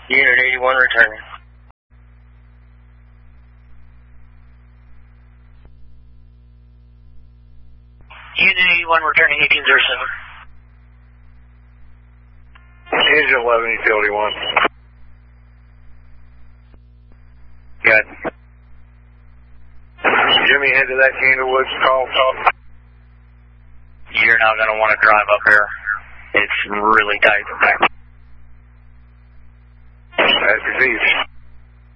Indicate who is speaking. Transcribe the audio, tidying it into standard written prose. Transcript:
Speaker 1: Unit 81 returning.
Speaker 2: Unit 81 returning 1807.
Speaker 3: Engine 11, utility 1.
Speaker 1: Good.
Speaker 3: Jimmy, head to that Candlewoods call.
Speaker 2: You're not going to want to drive up here. It's really tight.
Speaker 3: As received.